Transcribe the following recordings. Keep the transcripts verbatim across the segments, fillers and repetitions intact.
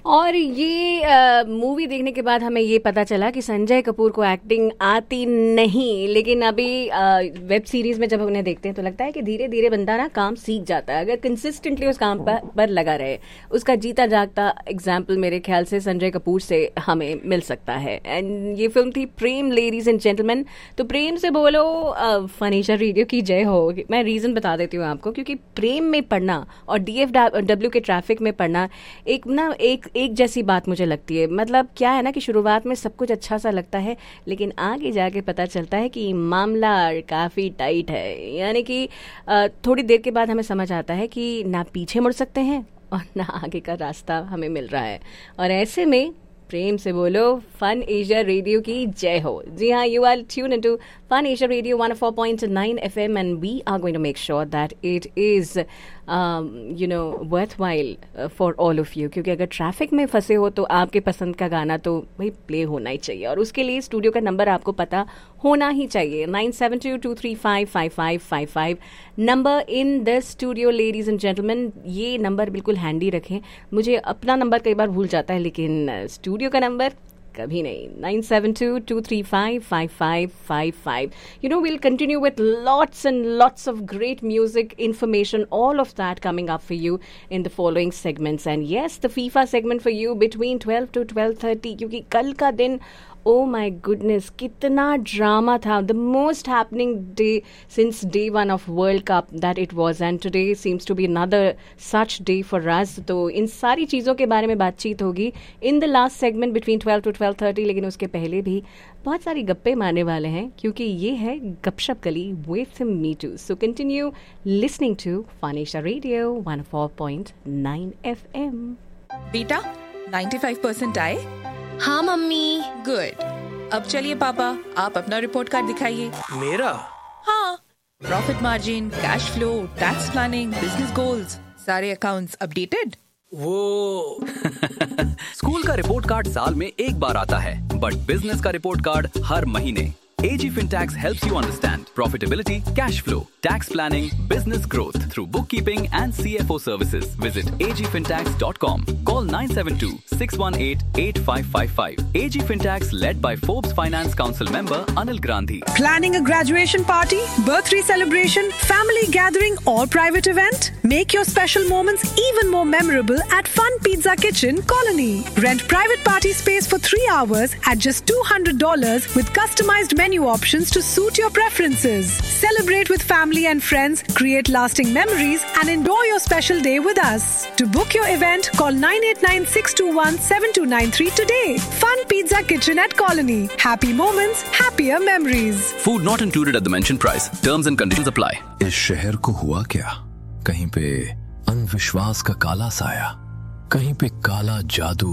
और ये मूवी देखने के बाद हमें ये पता चला कि संजय कपूर को एक्टिंग आती नहीं, लेकिन अभी वेब सीरीज में जब उन्हें देखते हैं तो लगता है कि धीरे धीरे बंदा ना काम सीख जाता है अगर कंसिस्टेंटली उस काम पर, पर लगा रहे। उसका जीता जागता एग्जाम्पल मेरे ख्याल से संजय कपूर से हमें मिल सकता है। एंड ये फिल्म थी प्रेम, लेडीज एंड जेंटलमैन। तो प्रेम से बोलो फनीशा रेडियो की जय हो। मैं रीजन बता देती हूँ आपको, क्योंकि प्रेम में पढ़ना और डीएफडब्ल्यू के ट्रैफिक में पढ़ना एक ना एक एक जैसी बात मुझे लगती है। मतलब क्या है ना कि शुरुआत में सब कुछ अच्छा सा लगता है, लेकिन आगे जाके पता चलता है कि मामला काफ़ी टाइट है। यानी कि थोड़ी देर के बाद हमें समझ आता है कि ना पीछे मुड़ सकते हैं और ना आगे का रास्ता हमें मिल रहा है। और ऐसे में प्रेम से बोलो फन एशिया रेडियो की जय हो। जी हाँ, you are tune into fun Asia radio one O four point nine FM and we are going to make sure that it is you know worthwhile for all of you. क्योंकि अगर traffic में फंसे हो तो आपके पसंद का गाना तो भाई प्ले होना ही चाहिए, और उसके लिए स्टूडियो का नंबर आपको पता होना ही चाहिए। Nine seven to to three five five five five five number in the studio ladies and gentleman. ये नंबर बिल्कुल हैंडी रखें। मुझे अपना नंबर कई बार भूल जाता है, लेकिन स्टूडियो का नंबर कभी नहीं। Nine seven to to three five five five five five. You know, we'll continue with lots and lots of great music, information, all of that coming up for you in the following segments. And yes, the FIFA segment for you between twelve to twelve thirty, क्योंकि कल का दिन oh my goodness कितना drama था। the most happening day since day one of World Cup that it was, and today seems to be another such day for us. तो इन सारी चीज़ों के बारे में बातचीत होगी in the last segment between twelve to twelve thirty, लेकिन उसके पहले भी बहुत सारी गप्पे मारने वाले हैं, क्योंकि ये है गपशप गली with me too. So continue listening to Fun Asia Radio one oh four point nine F M. बेटा ninety-five percent आए? हाँ मम्मी। गुड। अब चलिए पापा, आप अपना रिपोर्ट कार्ड दिखाइए। मेरा? हाँ, profit margin, cash flow, tax planning, business goals, सारे अकाउंट्स अपडेटेड। वो स्कूल का रिपोर्ट कार्ड साल में एक बार आता है, बट बिजनेस का रिपोर्ट कार्ड हर महीने। A G Fintax helps you understand profitability, cash flow, tax planning, business growth through bookkeeping and C F O services. Visit a g fintax dot com. Call nine seven two, six one eight, eight five five five. A G Fintax led by Forbes Finance Council member Anil Gandhi. Planning a graduation party, birthday celebration, family gathering or private event? Make your special moments even more memorable at Fun Pizza Kitchen, Colony. Rent private party space for three hours at just two hundred dollars with customized menu options to suit your preferences. Celebrate with family and friends, create lasting memories, and enjoy your special day with us. To book your event, call nine eight nine, six two one, seven two nine three today. Fun Pizza Kitchen at Colony. Happy moments, happier memories. Food not included at the mentioned price. Terms and conditions apply. इस शहर को हुआ क्या? कहीं पे अंधविश्वास का काला साया, कहीं पे काला जादू,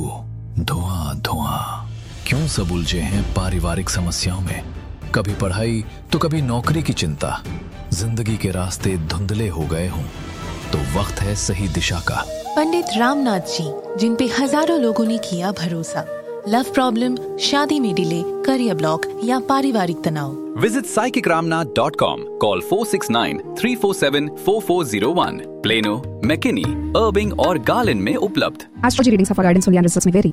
धुआं धुआं। क्यों सब उलझे हैं पारिवारिक समस्याओं में? कभी पढ़ाई तो कभी नौकरी की चिंता। जिंदगी के रास्ते धुंधले हो गए हों तो वक्त है सही दिशा का। पंडित रामनाथ जी, जिन पे हजारों लोगों ने किया भरोसा। लव प्रॉब्लम, शादी में डिले, करियर ब्लॉक या पारिवारिक तनाव। Visit psychic ramnath dot com. Call four six nine, three four seven, four four zero one. Plano, McKinney, Irving और Garland में उपलब्ध। Astrology readings for guidance only and results may vary.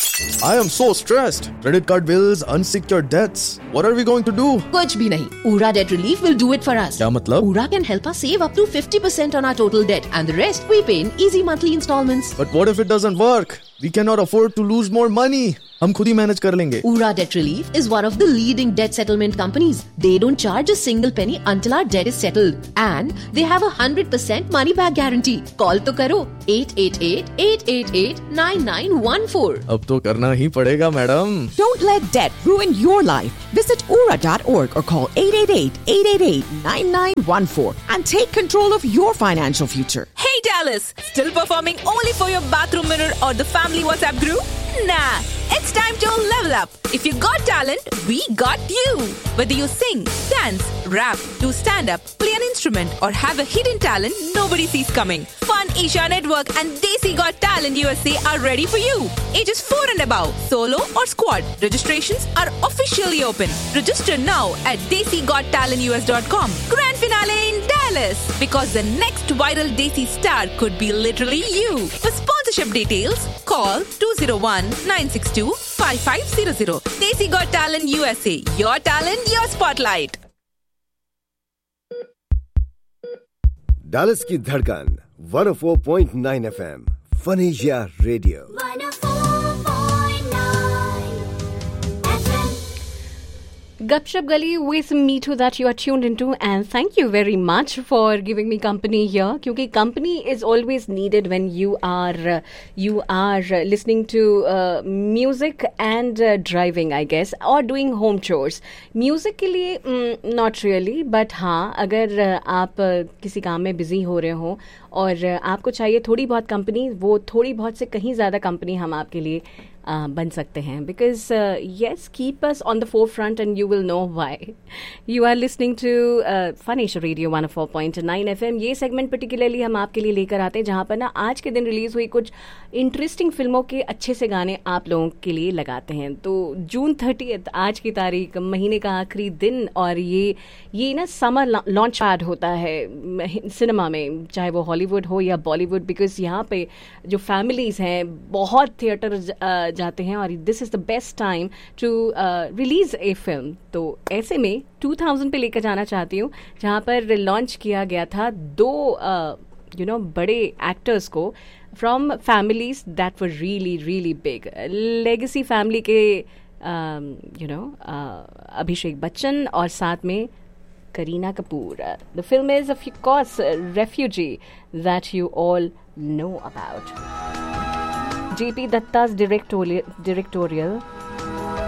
I am so stressed. Credit card bills, unsecured debts. What are we going to do? कुछ भी नहीं. Ura Debt Relief will do it for us. क्या मतलब? Ura can help us save up to fifty percent on our total debt, and the rest we pay in easy monthly installments. But what if it doesn't work? We cannot afford to lose more money. हम खुद ही manage कर लेंगे। Ura Debt Relief is one of the leading debt settlement companies. They don't charge a single penny until our debt is settled, and they have a hundred percent money back guarantee. Call तो करो eight eight eight, eight eight eight, nine nine one four. अब तो करना ही पड़ेगा madam. Don't let debt ruin your life. Visit ura dot org or call eight eight eight, eight eight eight, nine nine one four and take control of your financial future. Hey Dallas, still performing only for your bathroom mirror or the family WhatsApp group? Nah, it's time to level up. If you got talent, we got you. Whether you sing, dance, rap, do stand-up, play an instrument, or have a hidden talent nobody sees coming, Fun Asia Network and Desi Got Talent U S A are ready for you. Ages four and above, solo or squad. Registrations are officially open. Register now at desi got talent u s dot com. Grand finale in Dallas. jealous because the next viral Desi star could be literally you. For sponsorship details, call two zero one nine six two five five zero zero. Desi Got Talent U S A. Your talent, your spotlight. Dallas की धड़कन one oh four point nine F M. Fun Asia Radio. Gupshup Gali with Me Too that you are tuned into, and thank you very much for giving me company here. क्योंकि company is always needed when you are uh, you are uh, listening to uh, music and uh, driving, I guess, or doing home chores. Music के लिए mm, not really, but हाँ, अगर uh, आप uh, किसी काम में busy हो रहे हो और uh, आपको चाहिए थोड़ी बहुत कंपनी, वो थोड़ी बहुत से कहीं ज़्यादा कंपनी हम आपके लिए Uh, बन सकते हैं. Because uh, yes, keep us on the forefront and you will know why. You are listening to uh, Fun Asia Radio one oh four point nine F M. ये सेगमेंट पर्टिकुलरली हम आपके लिए लेकर आते हैं जहाँ पर ना आज के दिन रिलीज हुई कुछ इंटरेस्टिंग फिल्मों के अच्छे से गाने आप लोगों के लिए लगाते हैं. तो जून थर्टियथ आज की तारीख, महीने का आखिरी दिन, और ये ये ना समर लॉन्च पैड होता है सिनेमा में, चाहे वो हॉलीवुड हो या बॉलीवुड, बिकॉज यहाँ पे जो फैमिलीज हैं बहुत थिएटर जाते हैं और this is the best time to release a film. तो ऐसे में टू थाउज़ेंड पे लेकर जाना चाहती हूँ जहाँ पर लॉन्च किया गया था दो यू नो बड़े एक्टर्स को from families that were really really big. Legacy family के यू नो अभिषेक बच्चन और साथ में Kareena Kapoor. The film is of course refugee that you all know about. J P Datta's directorial, directorial